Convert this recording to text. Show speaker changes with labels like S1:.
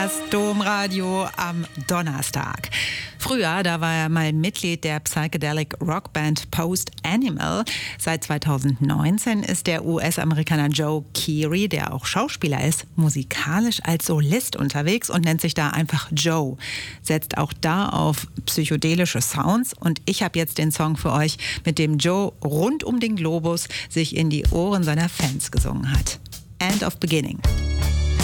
S1: Das Domradio am Donnerstag. Früher, da war er mal Mitglied der Psychedelic Rockband Post Animal. Seit 2019 ist der US-Amerikaner Joe Keery, der auch Schauspieler ist, musikalisch als Solist unterwegs und nennt sich da einfach Joe. Setzt auch da auf psychedelische Sounds und ich habe jetzt den Song für euch, mit dem Joe rund um den Globus sich in die Ohren seiner Fans gesungen hat. End of Beginning.